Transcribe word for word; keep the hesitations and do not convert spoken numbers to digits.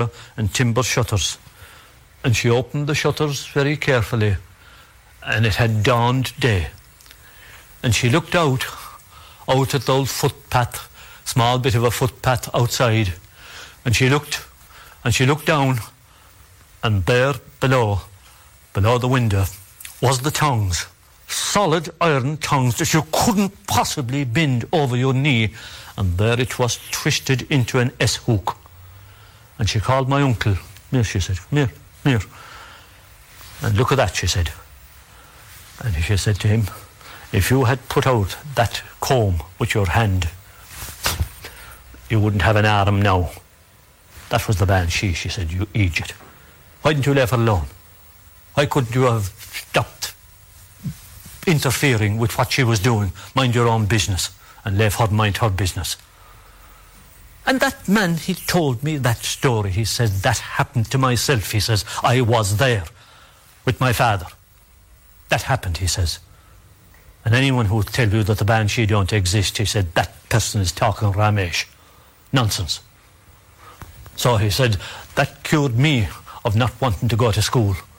and timber shutters. And she opened the shutters very carefully, and it had dawned day. And she looked out, out at the old footpath, small bit of a footpath outside. And she looked, and she looked down, and there below, below the window, was the tongs. Solid iron tongs that you couldn't possibly bend over your knee. And there it was twisted into an S-hook. And she called my uncle. Here, she said, come here, come here. And look at that, she said. And she said to him, if you had put out that comb with your hand, you wouldn't have an arm now. That was the banshee, she said, you idiot. Why didn't you leave her alone? Why couldn't you have stopped interfering with what she was doing? Mind your own business and leave her mind her business. And that man, he told me that story. He said, that happened to myself. He says, I was there with my father. That happened, he says. And anyone who will tell you that the banshee don't exist, he said, that person is talking Ramesh. Nonsense. So he said, that cured me of not wanting to go to school.